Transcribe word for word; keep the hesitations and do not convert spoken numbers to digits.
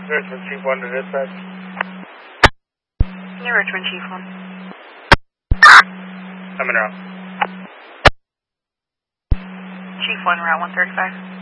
Richmond Chief one to dispatch. New Richmond Chief one. Coming out. Chief one, Route one thirty-five.